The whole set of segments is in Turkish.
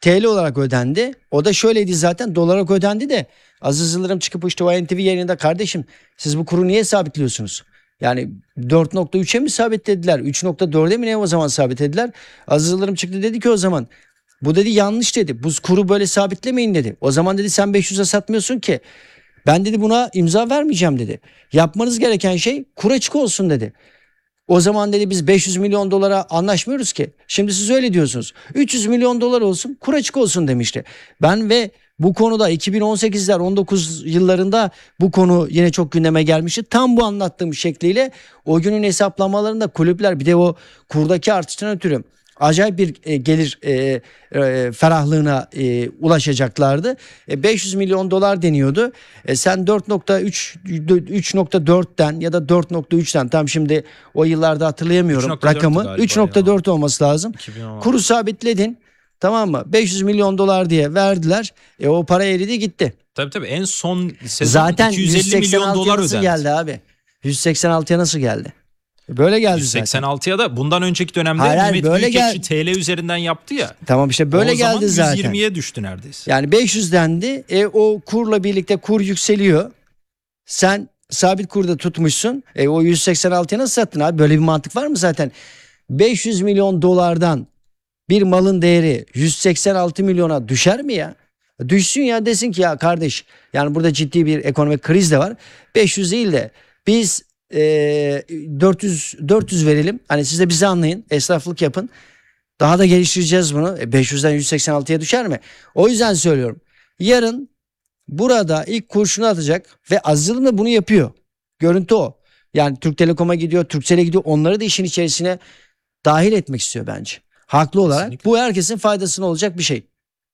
TL olarak ödendi. O da şöyleydi zaten, dolar olarak ödendi de Aziz Yıldırım çıkıp işte o NTV yayınında kardeşim siz bu kuru niye sabitliyorsunuz? Yani 4.3'e mi sabitlediler? 3.4'e mi ne o zaman sabitlediler? Aziz Yıldırım çıktı dedi ki o zaman bu dedi yanlış dedi. Bu kuru böyle sabitlemeyin dedi. O zaman dedi sen 500'e satmıyorsun ki. Ben dedi buna imza vermeyeceğim dedi. Yapmanız gereken şey kur açık olsun dedi. O zaman dedi biz 500 milyon dolara anlaşmıyoruz ki. Şimdi siz öyle diyorsunuz. 300 milyon dolar olsun, kur açık olsun demişti. Ben ve bu konuda 2018'ler 19 yıllarında bu konu yine çok gündeme gelmişti. Tam bu anlattığım şekliyle o günün hesaplamalarında kulüpler bir de o kurdaki artıştan ötürü acayip bir gelir ferahlığına ulaşacaklardı. 500 milyon dolar deniyordu. Sen 3.4'ten ya da 4.3'ten tam şimdi o yıllarda hatırlayamıyorum 3.4'tü rakamı. galiba 3.4 olması lazım. 2016. Kuru sabitledin. Tamam mı? 500 milyon dolar diye verdiler. O para eridi gitti. Tabii en son sezon Zaten 250 milyon 186'ya dolar nasıl ödendi. geldi abi? 186'ya nasıl geldi? Böyle geldi zaten. 186'ya da bundan önceki dönemde Hayır, Mehmet böyle Büyükekşi TL üzerinden yaptı ya. Tamam işte böyle o geldi zaman zaten. 120'ye düştü neredeyse. Yani 500 dendi. O kurla birlikte kur yükseliyor. Sen sabit kurda tutmuşsun. O 186'ya nasıl sattın abi? Böyle bir mantık var mı zaten? 500 milyon dolardan bir malın değeri 186 milyona düşer mi ya? Düşsün ya, desin ki ya kardeş yani burada ciddi bir ekonomik kriz de var. 500 değil de biz 400 verelim. Hani siz de bizi anlayın. Esnaflık yapın. Daha da geliştireceğiz bunu. 500'den 186'ya düşer mi? O yüzden söylüyorum. Yarın burada ilk kurşunu atacak ve Aziz Yıldırım da bunu yapıyor. Görüntü o. Yani Türk Telekom'a gidiyor, Turkcell'e gidiyor. Onları da işin içerisine dahil etmek istiyor bence. Haklı olarak. Kesinlikle. Bu herkesin faydasına olacak bir şey.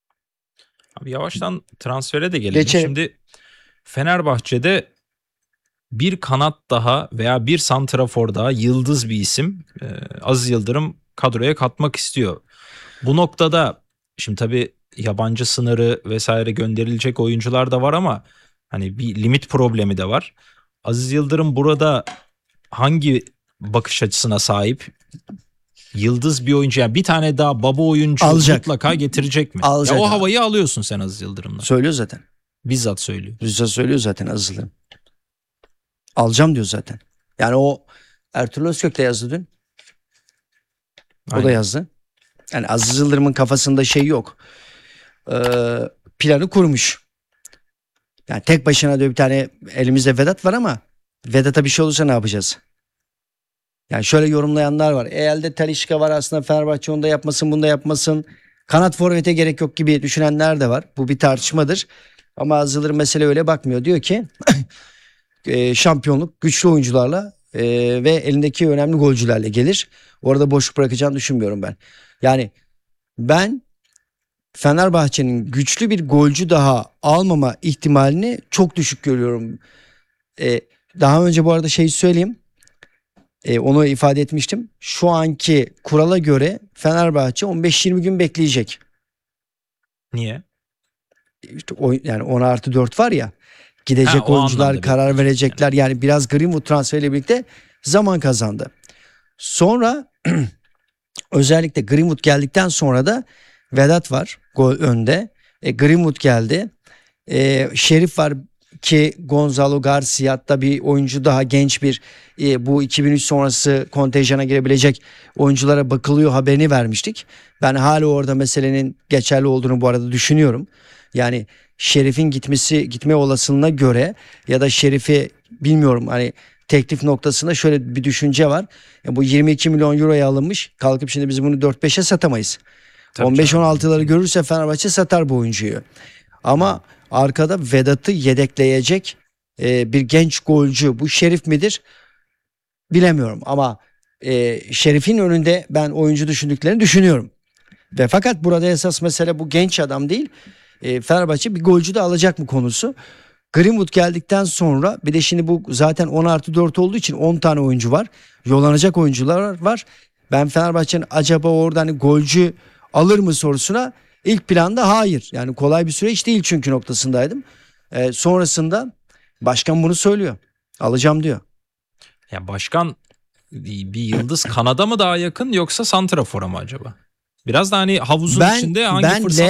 Abi yavaştan transfere de gelelim. Geçelim. Şimdi Fenerbahçe'de bir kanat daha veya bir santrafor daha yıldız bir isim Aziz Yıldırım kadroya katmak istiyor. Bu noktada şimdi tabii yabancı sınırı vesaire gönderilecek oyuncular da var ama hani bir limit problemi de var. Aziz Yıldırım burada hangi bakış açısına sahip? Yıldız bir oyuncu, yani bir tane daha baba oyuncu Alacak. mutlaka getirecek mi? Alacak Ya o abi. havayı alıyorsun sen Aziz Yıldırım'la. Söylüyor zaten. Bizzat söylüyor. Rıza söylüyor zaten Aziz Yıldırım. Alacağım diyor zaten. Yani o Ertuğrul Özkök de yazdı dün. O Aynen. da yazdı. Yani Aziz Yıldırım'ın kafasında şey yok. Planı kurmuş. Yani tek başına diyor bir tane elimizde Vedat var ama Vedat'a bir şey olursa ne yapacağız? Yani şöyle yorumlayanlar var. Elde Talisca var aslında, Fenerbahçe onu da yapmasın bunu da yapmasın. Kanat forvete gerek yok gibi düşünenler de var. Bu bir tartışmadır. Ama Aziz Yıldırım mesele öyle bakmıyor. Diyor ki şampiyonluk güçlü oyuncularla ve elindeki önemli golcülerle gelir. Orada boşluk bırakacağını düşünmüyorum ben. Yani ben Fenerbahçe'nin güçlü bir golcü daha almama ihtimalini çok düşük görüyorum. Daha önce bu arada şey söyleyeyim. Onu ifade etmiştim. Şu anki kurala göre Fenerbahçe 15-20 gün bekleyecek. Niye? İşte yani 10+4 var ya. Gidecek o oyuncular anlamda karar bekleyecek verecekler. Yani biraz Greenwood transferiyle birlikte zaman kazandı. Sonra özellikle Greenwood geldikten sonra da Vedat var gol önde. Greenwood geldi. Şerif var ki Gonzalo Garcia, hatta bir oyuncu daha genç bir bu 2003 sonrası kontenjana girebilecek oyunculara bakılıyor haberini vermiştik. Ben hala orada meselenin geçerli olduğunu bu arada düşünüyorum. Yani Şerif'in gitme olasılığına göre ya da Şerif'i bilmiyorum hani teklif noktasında şöyle bir düşünce var. Bu 22 milyon euroya alınmış. Kalkıp şimdi biz bunu 4-5'e satamayız. 15-16'ları görürse Fenerbahçe satar bu oyuncuyu. Ama arkada Vedat'ı yedekleyecek bir genç golcü bu Şerif midir? Bilemiyorum ama Şerif'in önünde ben oyuncu düşündüklerini düşünüyorum. Ve fakat burada esas mesele bu genç adam değil. Fenerbahçe bir golcü de alacak mı konusu. Greenwood geldikten sonra bir de şimdi bu zaten 10+4 olduğu için 10 tane oyuncu var. Yollanacak oyuncular var. Ben Fenerbahçe'nin acaba orada hani golcü alır mı sorusuna ilk planda hayır. Yani kolay bir süreç değil çünkü noktasındaydım. Sonrasında başkan bunu söylüyor. Alacağım diyor. Ya başkan bir yıldız kanada mı daha yakın yoksa santrafora mı acaba? Biraz da hani havuzun içinde hangi fırsat